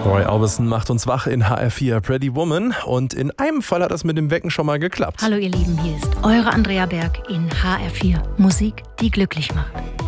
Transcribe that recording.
Roy Orbison macht uns wach in HR4 Pretty Woman und in einem Fall hat das mit dem Wecken schon mal geklappt. Hallo ihr Lieben, hier ist eure Andrea Berg in HR4. Musik, die glücklich macht.